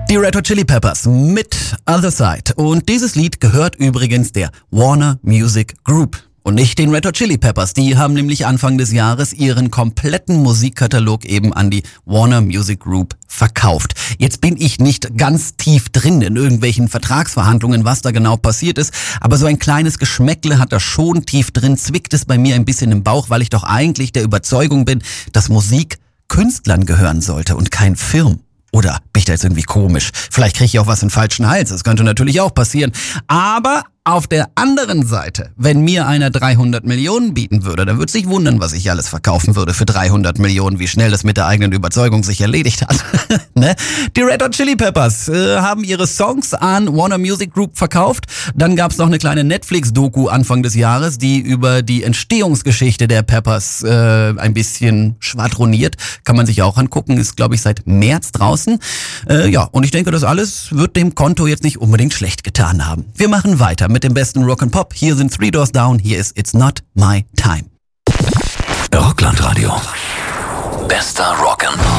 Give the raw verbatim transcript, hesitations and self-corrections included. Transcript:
Die Red Hot Chili Peppers mit Other Side. Und dieses Lied gehört übrigens der Warner Music Group und nicht den Red Hot Chili Peppers. Die haben nämlich Anfang des Jahres ihren kompletten Musikkatalog eben an die Warner Music Group verkauft. Jetzt bin ich nicht ganz tief drin in irgendwelchen Vertragsverhandlungen, was da genau passiert ist, aber so ein kleines Geschmäckle hat er schon tief drin, zwickt es bei mir ein bisschen im Bauch, weil ich doch eigentlich der Überzeugung bin, dass Musik Künstlern gehören sollte und kein Firmen. Oder bin ich da jetzt irgendwie komisch? Vielleicht kriege ich auch was in den falschen Hals. Das könnte natürlich auch passieren. Aber auf der anderen Seite, wenn mir einer dreihundert Millionen bieten würde, dann würde sich wundern, was ich alles verkaufen würde für dreihundert Millionen, wie schnell das mit der eigenen Überzeugung sich erledigt hat. Ne? Die Red Hot Chili Peppers äh, haben ihre Songs an Warner Music Group verkauft. Dann gab es noch eine kleine Netflix-Doku Anfang des Jahres, die über die Entstehungsgeschichte der Peppers äh, ein bisschen schwadroniert. Kann man sich auch angucken, ist glaube ich seit März draußen. Äh, ja, und ich denke, das alles wird dem Konto jetzt nicht unbedingt schlecht getan haben. Wir machen weiter mit dem besten Rock and Pop. Hier sind Three Doors Down, hier ist It's Not My Time. Rockland Radio. Bester Rock and Pop.